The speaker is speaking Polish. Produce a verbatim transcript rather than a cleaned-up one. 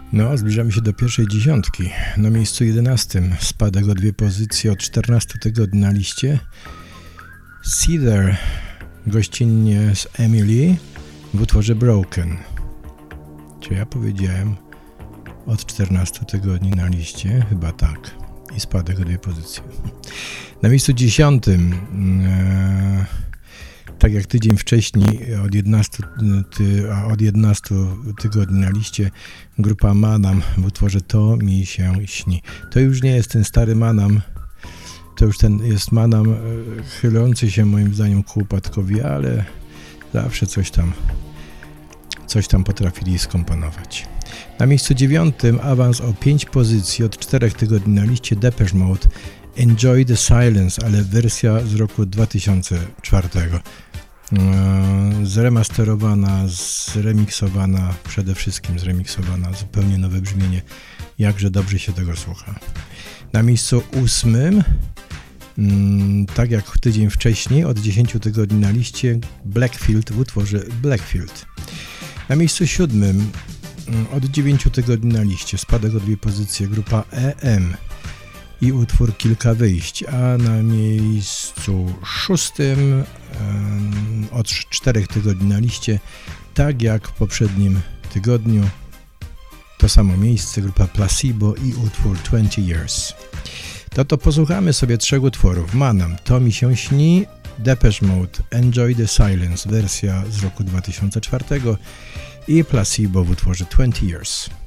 No, zbliżamy się do pierwszej dziesiątki. Na miejscu jedenastym spadek o dwie pozycje od czternastu tygodni na liście. Cedar gościnnie z Emily w utworze Broken. Czy ja powiedziałem od czternastu tygodni na liście? Chyba tak. I spadek o dwie pozycje. Na miejscu dziesiątym e, tak jak tydzień wcześniej, od jedenastu, ty, a od jedenastu tygodni na liście, grupa Manam w utworze To mi się śni. To już nie jest ten stary Manam, to już ten jest Manam e, chylący się moim zdaniem ku upadkowi, ale zawsze coś tam, coś tam potrafili skomponować. Na miejscu dziewiątym awans o pięć pozycji od czterech tygodni na liście Depeche Mode Enjoy the Silence, ale wersja z roku dwa tysiące czwartego. Zremasterowana, zremiksowana, przede wszystkim zremiksowana, zupełnie nowe brzmienie, jakże dobrze się tego słucha. Na miejscu ósmym, tak jak tydzień wcześniej, od dziesięciu tygodni na liście Blackfield w utworze Blackfield. Na miejscu siódmym, od dziewięciu tygodni na liście, spadek o dwie pozycje, grupa E M i utwór Kilka wyjść, a na miejscu szóstym um, od czterech tygodni na liście, tak jak w poprzednim tygodniu, to samo miejsce, grupa Placebo i utwór twenty years. To to posłuchamy sobie trzech utworów. Manam, To mi się śni, Depeche Mode, Enjoy the Silence, wersja z roku dwa tysiące czwartego i Placebo w utworze twenty years.